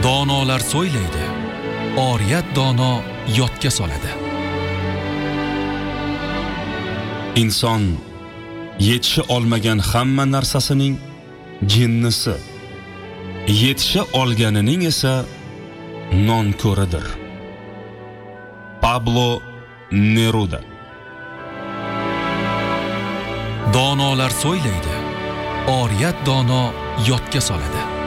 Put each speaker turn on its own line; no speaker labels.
Donolar so'ylaydi, oriyat dono yodga soladi.
Inson yetisha olmagan hamma narsasining jinnisi, yetisha olganining esa nonko'ridir. Pablo Neruda.
Donolar so'ylaydi, oriyat dono yodga soladi.